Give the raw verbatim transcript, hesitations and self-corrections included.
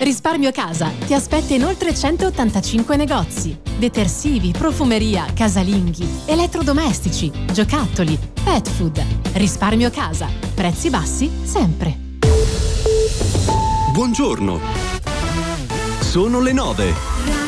Risparmio Casa ti aspetta in oltre centottantacinque negozi. Detersivi, profumeria, casalinghi, elettrodomestici, giocattoli, pet food. Risparmio Casa. Prezzi bassi sempre. Buongiorno. Sono le nove.